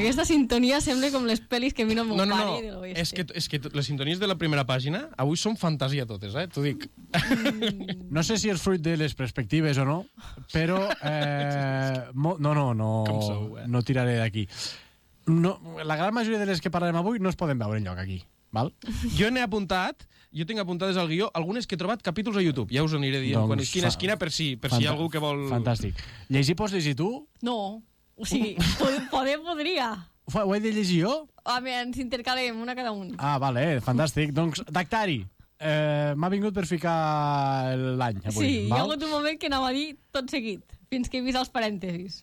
Aquesta sintonia sembla com les pel·lis que miro amb mon pare de l'oeste. És que les sintonies de la primera pàgina avui són fantasia totes, t'ho dic. No sé si és fruit de les perspectives o no, però no tiraré d'aquí. No, la gran majoria de les que parlarem avui no es poden veure enlloc aquí, val? Jo tinc apuntades al guió algunes que he trobat capítols a YouTube. Ja us aniré dient quan és quina per si hi ha algú que vol... Fantàstic. Llegir pots llegir tu? No, o sigui, podria. Ho he de llegir jo? Home, ens intercalem, una cada un. Ah, vale, fantàstic. Doncs, Dactari, m'ha vingut per ficar l'any avui. Sí, hi ha hagut un moment que anava a dir tot seguit, fins que he vist els parèntesis.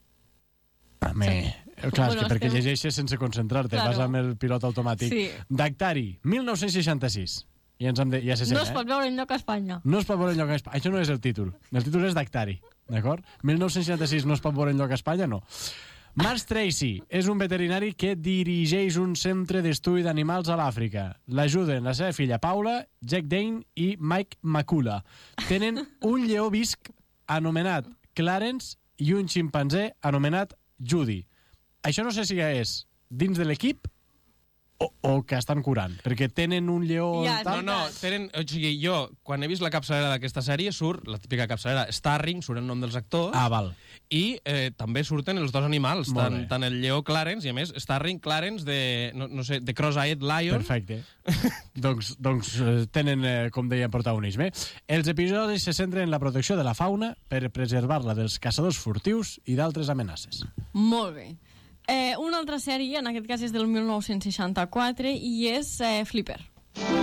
Clar, bueno, perquè llegeixes sense concentrar-te, vas amb el pilot automàtic. Sí. Dactari, 1966. Ja se sent, no es pot veure enlloc a Espanya. No es pot veure enlloc a Espanya. Això no és el títol. El títol és Dactari, d'acord? 1966 no es pot veure enlloc a Espanya, no. Mars Tracy és un veterinari que dirigeix un centre d'estudi d'animals a l'Àfrica. L'ajuden la seva filla Paula, Jack Dane i Mike Makula. Tenen un lleó visc anomenat Clarence i un ximpanzé anomenat Judy. Això no sé si és dins de l'equip o que estan curant, perquè tenen un lleó... O sigui, jo, quan he vist la capçalera d'aquesta sèrie, surt la típica capçalera Starring, surt el nom dels actors, val. I també surten els dos animals, tant el lleó Clarence, i a més, Starring Clarence de Cross-Eyed Lion. Perfecte. doncs tenen, com deia, protagonisme. Els episodis se centren en la protecció de la fauna per preservar-la dels caçadors furtius i d'altres amenaces. Molt bé. Una altra sèrie, en aquest cas és del 1964, i és Flipper.